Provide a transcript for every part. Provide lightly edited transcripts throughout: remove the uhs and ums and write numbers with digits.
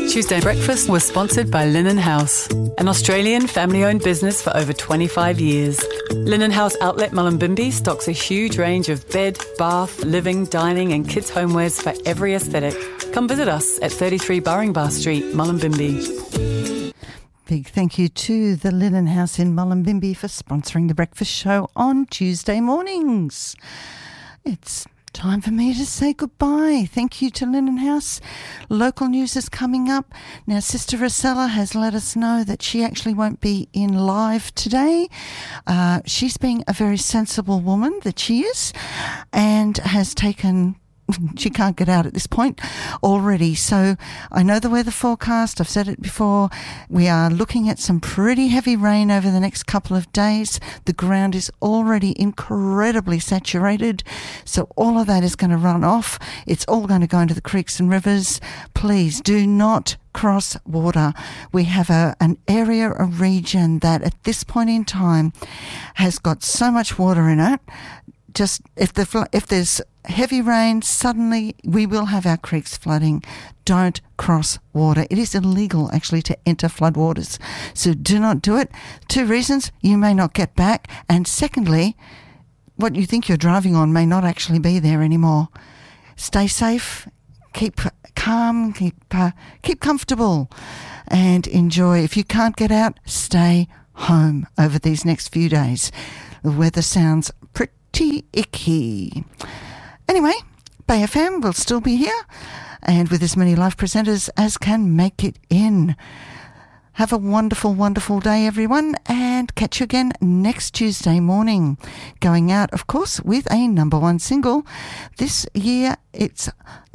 Tuesday Breakfast was sponsored by Linen House, an Australian family-owned business for over 25 years. Linen House Outlet Mullumbimby stocks a huge range of bed, bath, living, dining and kids' homewares for every aesthetic. Come visit us at 33 Burringbar Street, Mullumbimby. Big thank you to the Linen House in Mullumbimby for sponsoring the breakfast show on Tuesday mornings. It's time for me to say goodbye. Thank you to Linen House. Local news is coming up. Now, Sister Rosella has let us know that she actually won't be in live today. She's being a very sensible woman that she is, and has taken... She can't get out at this point already. So I know the weather forecast. I've said it before. We are looking at some pretty heavy rain over the next couple of days. The ground is already incredibly saturated. So all of that is going to run off. It's all going to go into the creeks and rivers. Please do not cross water. We have an area, a region that at this point in time has got so much water in it. Just if there's heavy rain, suddenly we will have our creeks flooding. Don't cross water. It is illegal actually to enter floodwaters. So do not do it. 2 reasons: you may not get back, and secondly, what you think you're driving on may not actually be there anymore. Stay safe, keep calm, keep comfortable, and enjoy. If you can't get out, stay home over these next few days. The weather sounds pretty icky. Anyway, Bay FM will still be here, and with as many live presenters as can make it in. Have a wonderful, wonderful day, everyone, and catch you again next Tuesday morning. Going out, of course, with a number 1 single. This year, it's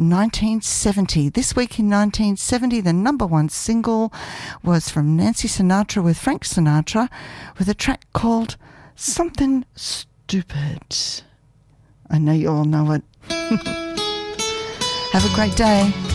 1970. This week in 1970, the number 1 single was from Nancy Sinatra with Frank Sinatra, with a track called Something Stupid. I know you all know it. Have a great day.